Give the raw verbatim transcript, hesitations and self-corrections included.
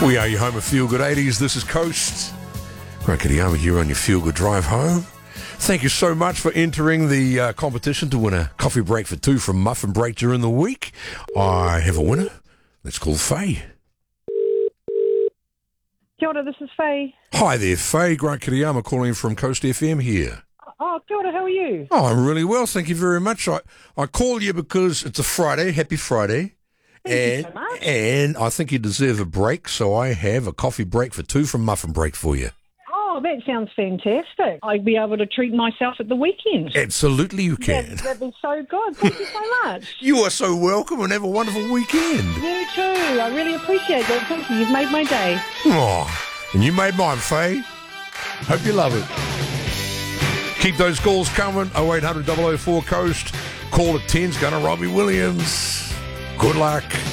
We are your home of Feel Good eighties. This is Coast. Grant Kitayama here on your Feel Good drive home. Thank you so much for entering the uh, competition to win a coffee break for two from Muffin Break during the week. I have a winner. Let's call Faye. Kia ora, this is Faye. Hi there, Faye. Grant Kitayama calling from Coast F M here. Oh, kia ora, how are you? Oh, I'm really well. Thank you very much. I, I call you because it's a Friday. Happy Friday. Thank and, you so much. And I think you deserve a break, so I have a coffee break for two from Muffin Break for you. Oh, that sounds fantastic. I'd be able to treat myself at the weekend. Absolutely you can. That, that'd be so good. Thank you so much. You are so welcome and have a wonderful weekend. You too. I really appreciate that. Thank you. You've made my day. Oh, and you made mine, Faye. Hope you love it. Keep those calls coming. oh eight hundred, double oh four, Coast. Call at ten's going to Robbie Williams. Good luck.